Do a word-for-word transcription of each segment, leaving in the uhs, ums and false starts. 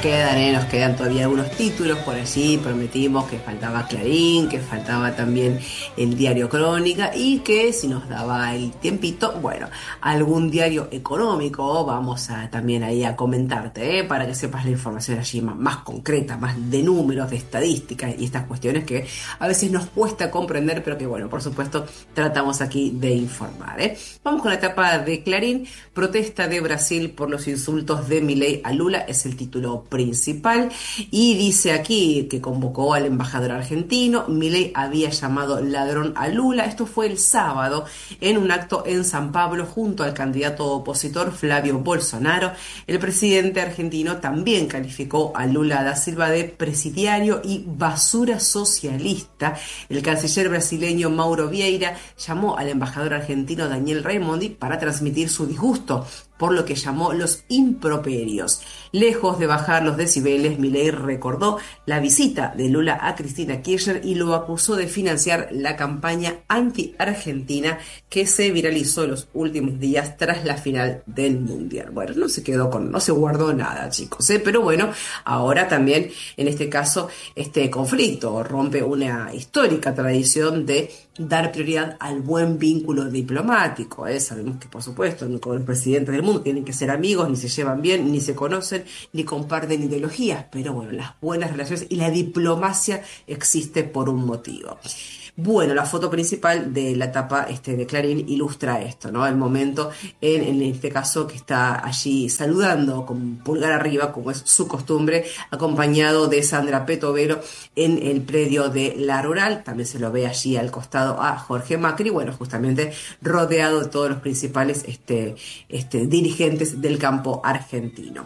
quedan, ¿eh? Nos quedan todavía algunos títulos por allí. Prometimos que faltaba Clarín, que faltaba también el diario Crónica y que si nos daba el tiempito, bueno, algún diario económico vamos a también ahí a comentarte, ¿eh? Para que sepas la información allí más, más concreta, más de números, de estadísticas y estas cuestiones que a veces nos cuesta comprender, pero que bueno, por supuesto tratamos aquí de informar, ¿eh? Vamos con la etapa de Clarín. Protesta de Brasil por los insultos de Milei a Lula es el título principal y dice aquí que convocó al embajador argentino. Milei había llamado ladrón a Lula. Esto fue el sábado en un acto en San Pablo junto al candidato opositor Flavio Bolsonaro. El presidente argentino también calificó a Lula da Silva de presidiario y basura socialista. El canciller brasileño Mauro Vieira llamó al embajador argentino Daniel Raimondi para transmitir su disgusto por lo que llamó los improperios. Lejos de bajar los decibeles, Milei recordó la visita de Lula a Cristina Kirchner y lo acusó de financiar la campaña anti-argentina que se viralizó en los últimos días tras la final del Mundial. Bueno, no se quedó con, no se guardó nada, chicos, ¿eh? Pero bueno, ahora también, en este caso, este conflicto rompe una histórica tradición de dar prioridad al buen vínculo diplomático, ¿eh? Sabemos que, por supuesto, con el presidente del mundo tienen que ser amigos, ni se llevan bien, ni se conocen, ni comparten ideologías, pero bueno, las buenas relaciones y la diplomacia existe por un motivo. Bueno, la foto principal de la tapa este, de Clarín ilustra esto, ¿no? El momento, en, en este caso, que está allí saludando con pulgar arriba, como es su costumbre, acompañado de Sandra Petovelo en el predio de La Rural. También se lo ve allí al costado a Jorge Macri, bueno, justamente rodeado de todos los principales este, este, dirigentes del campo argentino.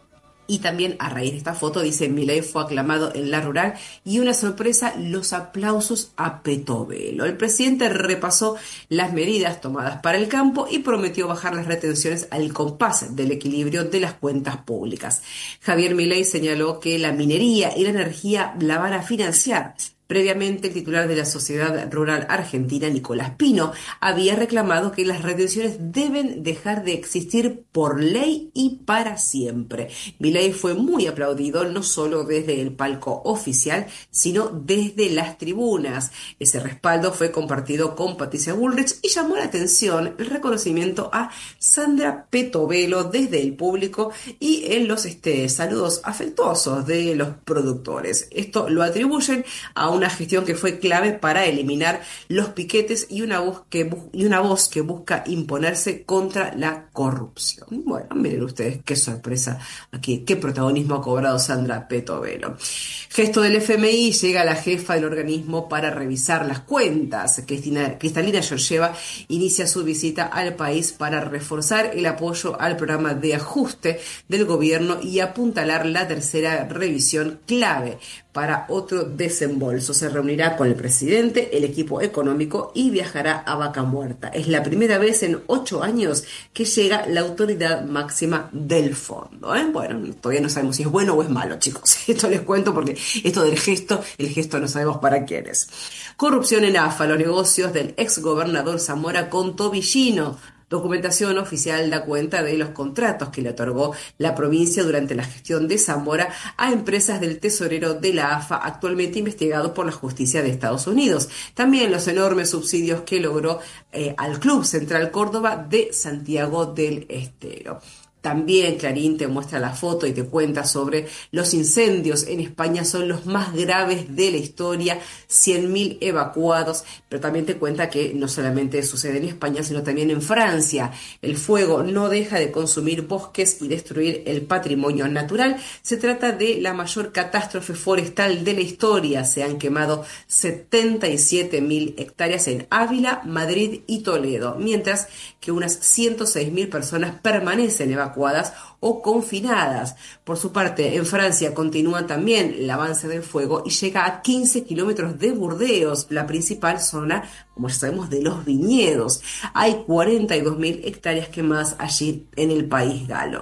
Y también a raíz de esta foto dice Milei fue aclamado en La Rural y una sorpresa, los aplausos a Petovelo. El presidente repasó las medidas tomadas para el campo y prometió bajar las retenciones al compás del equilibrio de las cuentas públicas. Javier Milei señaló que la minería y la energía la van a financiar. Previamente, el titular de la Sociedad Rural Argentina, Nicolás Pino, había reclamado que las retenciones deben dejar de existir por ley y para siempre. Milei fue muy aplaudido no solo desde el palco oficial, sino desde las tribunas. Ese respaldo fue compartido con Patricia Bullrich y llamó la atención el reconocimiento a Sandra Petovelo desde el público y en los este, saludos afectuosos de los productores. Esto lo atribuyen a una gestión que fue clave para eliminar los piquetes y una voz que, bu- y una voz que busca imponerse contra la corrupción. Bueno, miren ustedes qué sorpresa aquí, qué protagonismo ha cobrado Sandra Petovelo. Gesto del F M I, llega la jefa del organismo para revisar las cuentas. Cristina, Cristalina Georgieva inicia su visita al país para reforzar el apoyo al programa de ajuste del gobierno y apuntalar la tercera revisión clave para otro desembolso. Se reunirá con el presidente, el equipo económico y viajará a Vaca Muerta. Es la primera vez en ocho años que llega la autoridad máxima del fondo, ¿eh? Bueno, todavía no sabemos si es bueno o es malo, chicos. Esto les cuento porque esto del gesto, el gesto no sabemos para quién es. Corrupción en AFA, los negocios del exgobernador Zamora con Tobillino. Documentación oficial da cuenta de los contratos que le otorgó la provincia durante la gestión de Zamora a empresas del tesorero de la AFA, actualmente investigado por la justicia de Estados Unidos. También los enormes subsidios que logró eh, al Club Central Córdoba de Santiago del Estero. También Clarín te muestra la foto y te cuenta sobre los incendios en España, son los más graves de la historia, cien mil evacuados, pero también te cuenta que no solamente sucede en España, sino también en Francia. El fuego no deja de consumir bosques y destruir el patrimonio natural. Se trata de la mayor catástrofe forestal de la historia. Se han quemado setenta y siete mil hectáreas en Ávila, Madrid y Toledo, mientras que unas ciento seis mil personas permanecen evacuadas o confinadas. Por su parte, en Francia continúa también el avance del fuego y llega a quince kilómetros de Burdeos, la principal zona, como ya sabemos, de los viñedos. Hay cuarenta y dos mil hectáreas quemadas allí en el país galo.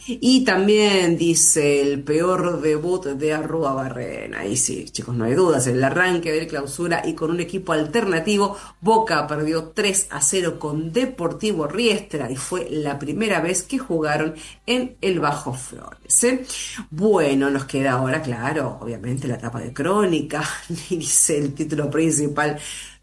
Y también dice el peor debut de Arruabarrena. Y sí, chicos, no hay dudas, en el arranque del clausura y con un equipo alternativo, Boca perdió tres a cero con Deportivo Riestra y fue la primera vez que jugaron en el Bajo Flores, ¿eh? Bueno, nos queda ahora, claro, obviamente la etapa de crónica, y dice el título principal: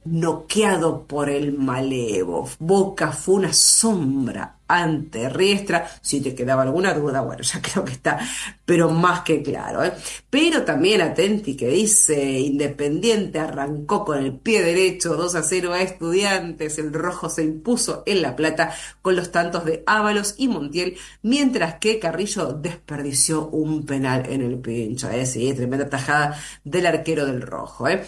noqueado por el malevo. Boca fue una sombra ante Riestra. Si te quedaba alguna duda, bueno, ya creo que está, pero más que claro, ¿eh? Pero también atenti que dice: Independiente arrancó con el pie derecho dos a cero a Estudiantes. El rojo se impuso en La Plata con los tantos de Ábalos y Montiel, mientras que Carrillo desperdició un penal en el pincho, ¿eh? Sí, tremenda tajada del arquero del rojo, ¿eh?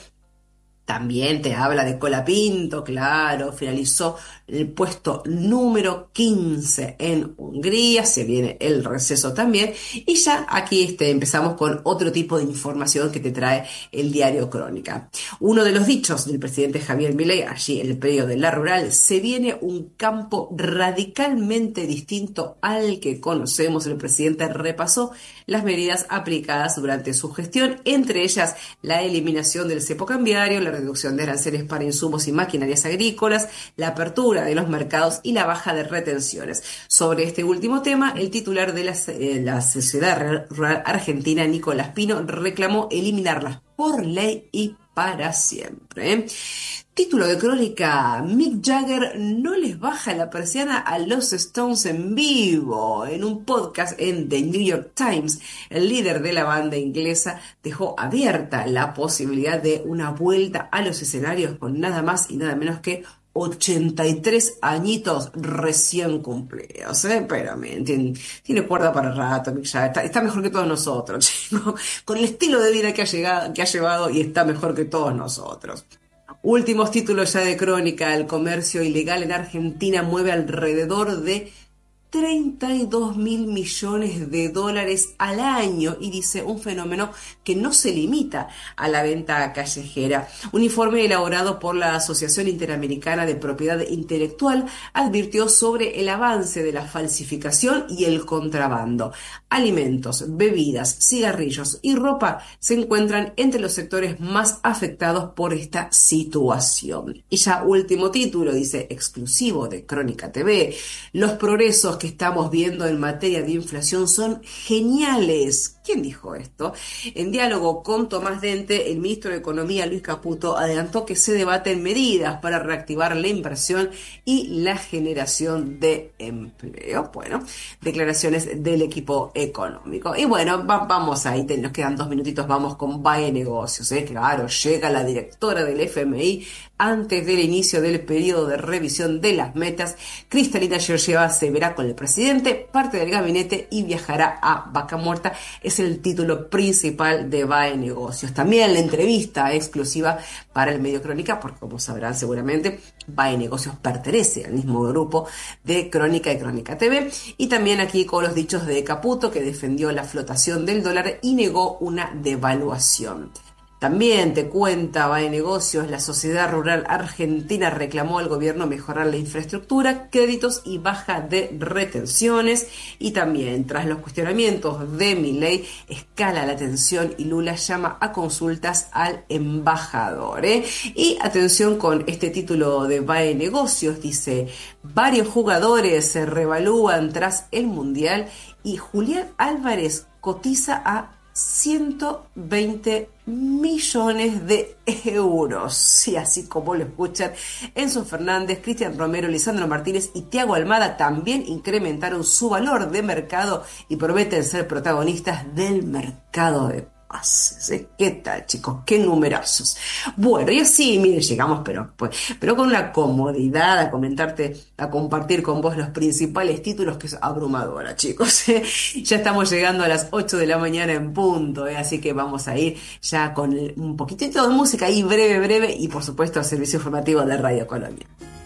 También te habla de Colapinto, claro, finalizó el puesto número quince en Hungría, se viene el receso también, y ya aquí este, empezamos con otro tipo de información que te trae el diario Crónica. Uno de los dichos del presidente Javier Milei, allí en el predio de La Rural: se viene un campo radicalmente distinto al que conocemos. El presidente repasó las medidas aplicadas durante su gestión, entre ellas la eliminación del cepo cambiario, la reducción de aranceles para insumos y maquinarias agrícolas, la apertura de los mercados y la baja de retenciones. Sobre este último tema, el titular de la, eh, la Sociedad Rural Argentina, Nicolás Pino, reclamó eliminarlas por ley y para siempre, ¿eh? Título de crónica: Mick Jagger no les baja la persiana a los Stones en vivo. En un podcast en The New York Times, el líder de la banda inglesa dejó abierta la posibilidad de una vuelta a los escenarios con nada más y nada menos que ochenta y tres añitos recién cumplidos, ¿eh? Pero tiene, tiene cuerda para rato, Mick Jagger. Está, está mejor que todos nosotros, chicos. Con el estilo de vida que ha, llegado, que ha llevado, y está mejor que todos nosotros. Últimos títulos ya de crónica: el comercio ilegal en Argentina mueve alrededor de treinta y dos mil millones de dólares al año, y dice un fenómeno que no se limita a la venta callejera. Un informe elaborado por la Asociación Interamericana de Propiedad Intelectual advirtió sobre el avance de la falsificación y el contrabando. Alimentos, bebidas, cigarrillos y ropa se encuentran entre los sectores más afectados por esta situación. Y ya último título, dice, exclusivo de Crónica T V: los progresos que estamos viendo en materia de inflación son geniales. ¿Quién dijo esto? En diálogo con Tomás Dente, el ministro de Economía, Luis Caputo, adelantó que se debaten medidas para reactivar la inversión y la generación de empleo. Bueno, declaraciones del equipo económico. Y bueno, va, vamos ahí, te, nos quedan dos minutitos, vamos con Bae Negocios, ¿eh? Claro, llega la directora del F M I antes del inicio del periodo de revisión de las metas. Cristalina Georgieva se verá con el presidente, parte del gabinete, y viajará a Vaca Muerta. Es el título principal de Bae Negocios. También la entrevista exclusiva para el medio Crónica, porque como sabrán seguramente, Bae Negocios pertenece al mismo grupo de Crónica y Crónica T V. Y también aquí con los dichos de Caputo, que defendió la flotación del dólar y negó una devaluación. También te cuenta Bae Negocios: la Sociedad Rural Argentina reclamó al gobierno mejorar la infraestructura, créditos y baja de retenciones. Y también, tras los cuestionamientos de Milei, escala la tensión y Lula llama a consultas al embajador, ¿eh? Y atención con este título de Bae Negocios, dice: varios jugadores se revalúan tras el Mundial y Julián Álvarez cotiza a ciento veinte millones de euros. Sí, así como lo escuchan, Enzo Fernández, Cristian Romero, Lisandro Martínez y Thiago Almada también incrementaron su valor de mercado y prometen ser protagonistas del mercado de pases. ¿Qué tal, chicos? Qué numerosos. Bueno, y así, miren, llegamos, pero, pues, pero con una comodidad a comentarte, a compartir con vos los principales títulos, que es abrumadora, chicos. ¿eh? Ya estamos llegando a las ocho de la mañana en punto, ¿eh? Así que vamos a ir ya con un poquitito de música ahí, breve, breve, y por supuesto, servicio informativo de Radio Colonia.